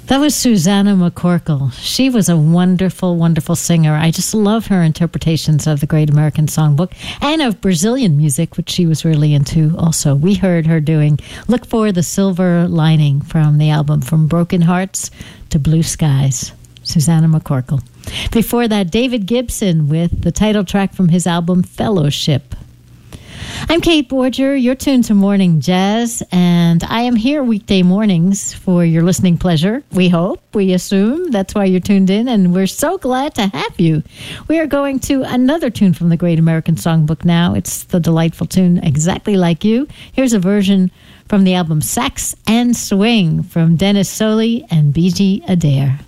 That was Susanna McCorkle. She was a wonderful, wonderful singer. I just love her interpretations of the Great American Songbook and of Brazilian music, which she was really into also. We heard her doing Look for the Silver Lining from the album From Broken Hearts to Blue Skies. Susanna McCorkle. Before that, David Gibson with the title track from his album Fellowship. I'm Kate Borger. You're tuned to Morning Jazz, and I am here weekday mornings for your listening pleasure. We hope, we assume. That's why you're tuned in, and we're so glad to have you. We are going to another tune from the Great American Songbook now. It's the delightful tune Exactly Like You. Here's a version from the album Sax and Swing from Dennis Soley and B.G. Adair.